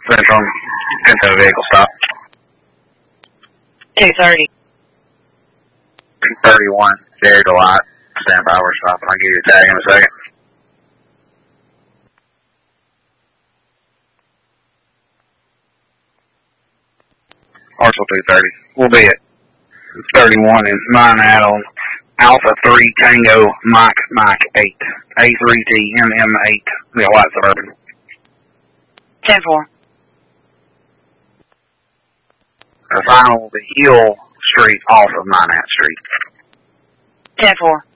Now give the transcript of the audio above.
Central, Pinto vehicle stop. 230. 231, Jerry Delight, stand by, we're stopping. I'll give you a tag in a second. Parcel 230. We'll be at 31 and mine out on Alpha 3 Tango Mike 8. A3T MM8. The White Suburban. 10-4. The final will be Hill Street off of Minot Street. 10-4.